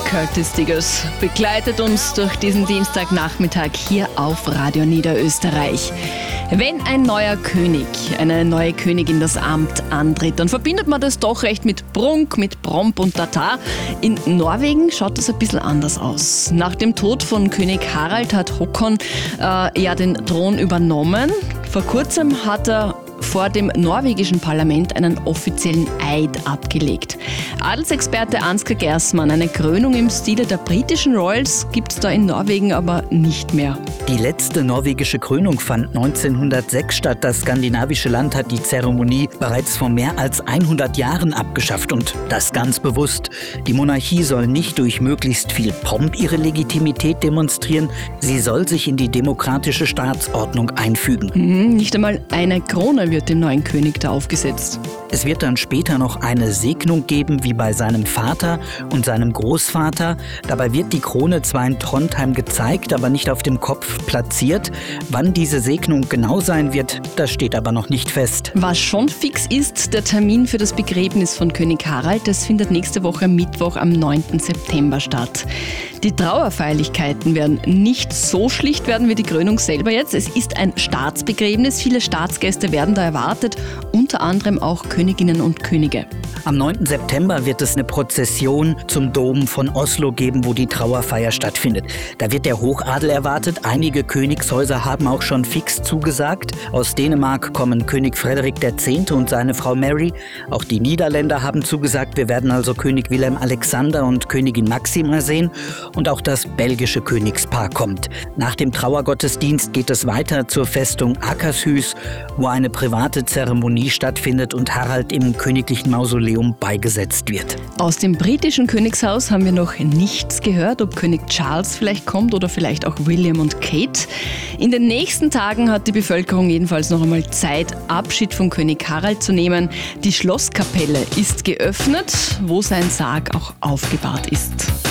Curtis Diggers begleitet uns durch diesen Dienstagnachmittag hier auf Radio Niederösterreich. Wenn ein neuer König, eine neue Königin das Amt antritt, dann verbindet man das doch recht mit Prunk, mit Pomp und Tata. In Norwegen schaut das ein bisschen anders aus. Nach dem Tod von König Harald hat Håkon den Thron übernommen. Vor kurzem hat er vor dem norwegischen Parlament einen offiziellen Eid abgelegt. Adelsexperte Ansgar Gersmann, eine Krönung im Stile der britischen Royals gibt es da in Norwegen aber nicht mehr. Die letzte norwegische Krönung fand 1906 statt. Das skandinavische Land hat die Zeremonie bereits vor mehr als 100 Jahren abgeschafft und das ganz bewusst. Die Monarchie soll nicht durch möglichst viel Pomp ihre Legitimität demonstrieren, sie soll sich in die demokratische Staatsordnung einfügen. Nicht einmal eine Krone wird dem neuen König da aufgesetzt. Es wird dann später noch eine Segnung geben, wie bei seinem Vater und seinem Großvater. Dabei wird die Krone zwar in Trondheim gezeigt, aber nicht auf dem Kopf platziert. Wann diese Segnung genau sein wird, das steht aber noch nicht fest. Was schon fix ist, der Termin für das Begräbnis von König Harald, das findet nächste Woche Mittwoch am 9. September statt. Die Trauerfeierlichkeiten werden nicht so schlicht werden wie die Krönung selber jetzt. Es ist ein Staatsbegräbnis. Viele Staatsgäste werden da erwartet, unter anderem auch Königinnen und Könige. Am 9. September wird es eine Prozession zum Dom von Oslo geben, wo die Trauerfeier stattfindet. Da wird der Hochadel erwartet. Einige Königshäuser haben auch schon fix zugesagt. Aus Dänemark kommen König Frederik X. und seine Frau Mary. Auch die Niederländer haben zugesagt. Wir werden also König Willem Alexander und Königin Maxima sehen. Und auch das belgische Königspaar kommt. Nach dem Trauergottesdienst geht es weiter zur Festung Akershus, wo eine private Zeremonie stattfindet und Harald im königlichen Mausoleum beigesetzt wird. Aus dem britischen Königshaus haben wir noch nichts gehört, ob König Charles vielleicht kommt oder vielleicht auch William und Kate. In den nächsten Tagen hat die Bevölkerung jedenfalls noch einmal Zeit, Abschied von König Harald zu nehmen. Die Schlosskapelle ist geöffnet, wo sein Sarg auch aufgebahrt ist.